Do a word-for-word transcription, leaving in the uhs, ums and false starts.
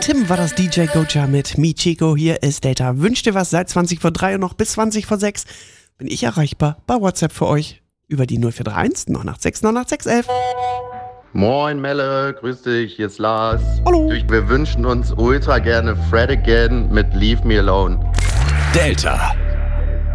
Tim war das D J Gocha mit Michiko. Hier ist Delta. Wünscht dir was seit zwanzig vor drei und noch bis zwanzig vor sechs bin ich erreichbar bei WhatsApp für euch über die null vier drei eins neun acht sechs neun acht sechs eins eins. Moin Melle, grüß dich, hier ist Lars. Hallo. Wir wünschen uns ultra gerne Fred Again mit Leave Me Alone. Delta.